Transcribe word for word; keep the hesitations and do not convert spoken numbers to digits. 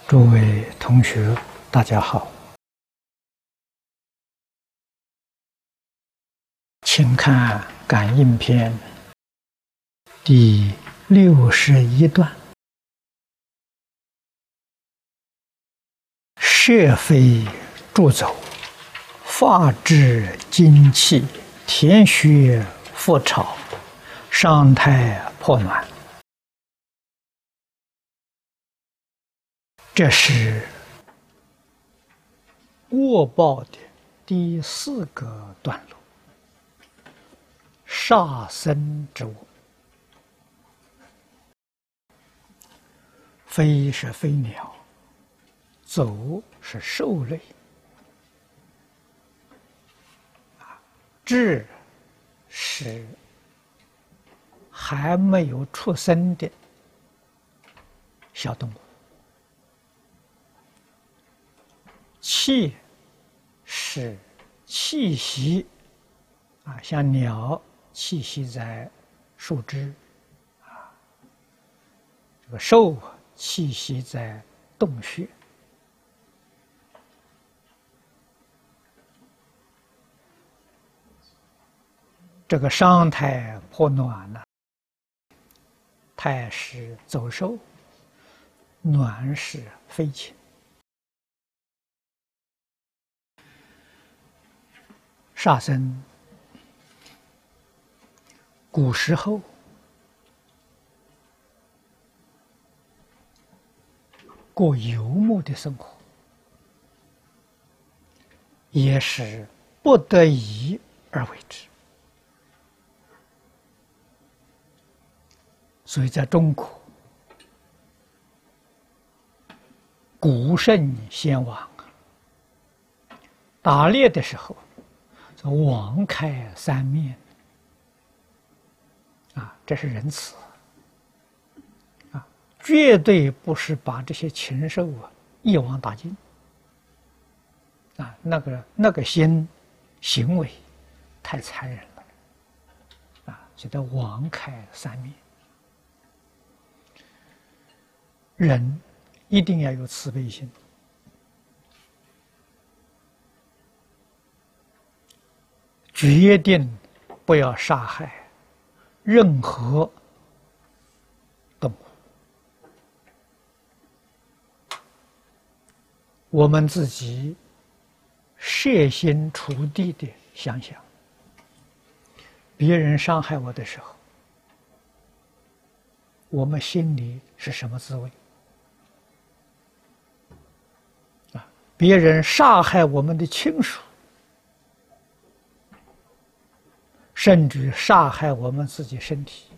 诸位同学，大家好，请看《感应篇》第六十一段：设非著走，发至精气，田穴复潮，伤胎破卵。这是卧报的第四个段落，杀生之卧。飞是飞鸟，走是兽类，至是还没有出生的小动物。气是气息啊，像鸟栖息在树枝啊，这个兽栖息在洞穴。这个伤胎破卵呢，胎是走兽，卵是飞禽。杀生，古时候过游牧的生活，也是不得已而为之。所以在中国，古圣先王打猎的时候，网开三面啊，这是仁慈啊，绝对不是把这些禽兽啊一网打尽啊，那个那个行行为太残忍了啊，所以叫网开三面。人一定要有慈悲心，决定不要杀害任何动物。我们自己设心处地的想想，别人伤害我的时候，我们心里是什么滋味？啊，别人杀害我们的亲属，甚至杀害我们自己身体，